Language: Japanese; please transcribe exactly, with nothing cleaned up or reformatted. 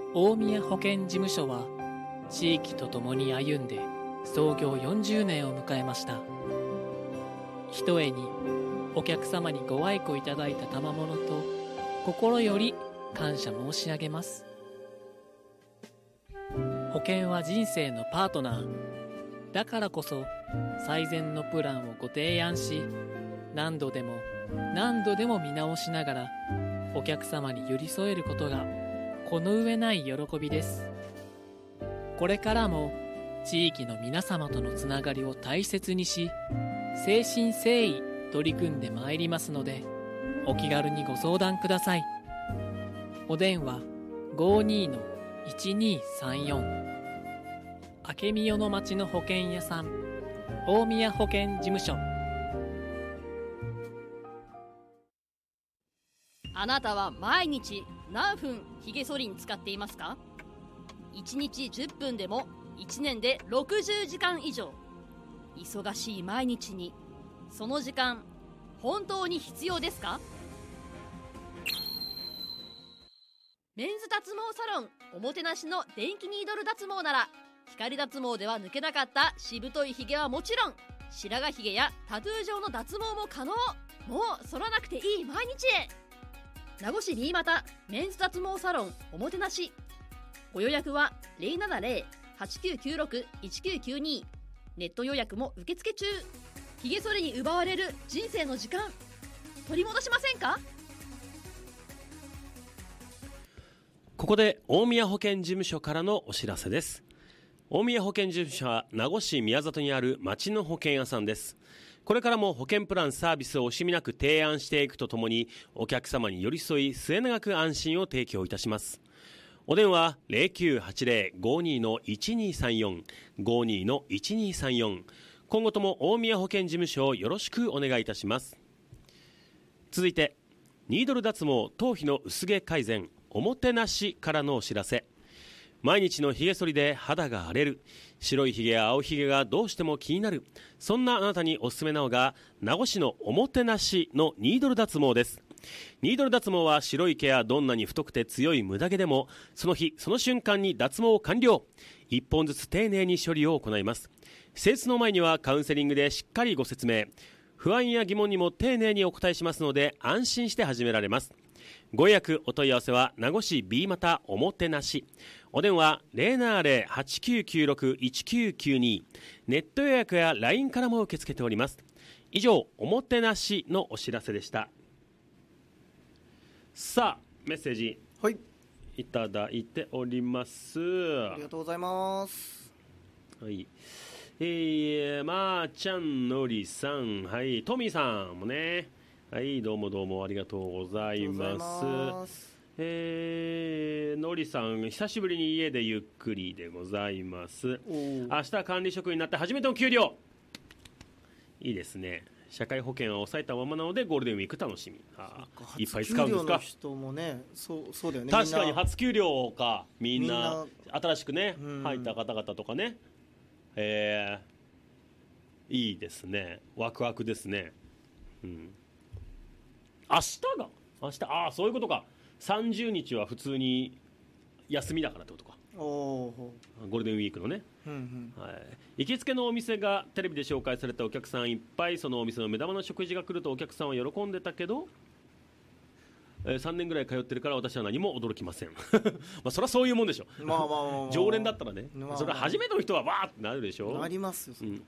大宮保健事務所は地域とともに歩んで創業よんじゅうねんを迎えました。ひとえにお客様にご愛顧いただいた賜物と心より感謝申し上げます。保険は人生のパートナーだからこそ、最善のプランをご提案し、何度でも何度でも見直しながらお客様に寄り添えることがこの上ない喜びです。これからも地域の皆様とのつながりを大切にし、誠心誠意取り組んでまいりますので、お気軽にご相談ください。お電話 ごーにーのいちにーさんよん。明美代の町の保険屋さん、大宮保健事務所。 あなたは毎日何分ひげ剃りに使っていますか？いちにちじゅっぷんでもいちねんでろくじゅうじかん以上。忙しい毎日にその時間本当に必要ですか？メンズ脱毛サロンおもてなしの電気ニードル脱毛なら、光脱毛では抜けなかったしぶといひげはもちろん、白髪ひげやタトゥー状の脱毛も可能。もう剃らなくていい毎日へ。名護市新潟メンズ脱毛サロンおもてなし。ご予約は ゼロななゼロ はちきゅうきゅうろく いちきゅうきゅうに。ネット予約も受付中。ひげ剃りに奪われる人生の時間、取り戻しませんか？ ここで大宮保健事務所からのお知らせです。大宮保健事務所は名護市宮里にある町の保険屋さんです。これからも保険プランサービスを惜しみなく提案していくとともに、お客様に寄り添い末永く安心を提供いたします。お電話 ゼロきゅうはちゼロ ごーにーのいちにーさんよん ごーにーのいちにーさんよん。今後とも大宮保健事務所をよろしくお願いいたします。続いてニードル脱毛頭皮の薄毛改善おもてなしからのお知らせ。毎日のひげ剃りで肌が荒れる、白いひげや青ひげがどうしても気になる、そんなあなたにおすすめなのが名護市のおもてなしのニードル脱毛です。ニードル脱毛は白い毛やどんなに太くて強いムダ毛でもその日その瞬間に脱毛完了。いっぽんずつ丁寧に処理を行います。施術の前にはカウンセリングでしっかりご説明、不安や疑問にも丁寧にお答えしますので安心して始められます。ご予約お問い合わせは名護市 B 又おもてなし。お電話 ゼロななゼロ はちきゅうきゅうろく いちきゅうきゅうに。ネット予約や ライン からも受け付けております。以上、おもてなしのお知らせでした。さあ、メッセージ、 はい、 いただいております。 ありがとうございます。 はい、えー、まーちゃん、のりさん、はい、トミーさんもね、はい、どうもどうもありがとうございます。えー、のりさん、久しぶりに家でゆっくりでございます。明日管理職になって初めての給料、いいですね。社会保険は抑えたままなのでゴールデンウィーク楽しみ。あ、いっぱい使うんですか。 初給料の人もね、そう、そうだよね。 確かに初給料か、みんな、 みんな新しくね、 うん入った方々とかね、えー、いいですね。ワクワクですね。うん、明日が明日、ああそういうことか。さんじゅうにちは普通に休みだからってことか。 おゴールデンウィークのね、 うんうん、 はい、行きつけのお店がテレビで紹介されたお客さんいっぱい、そのお店の目玉の食事が来るとお客さんは喜んでたけど、えー、さんねんぐらい通ってるから私は何も驚きませんまあそりゃそういうもんでしょ。 まあまあまあまあ常連だったらね、 まあまあそれは初めての人はわーってなるでしょ。 なりますよ、 うん、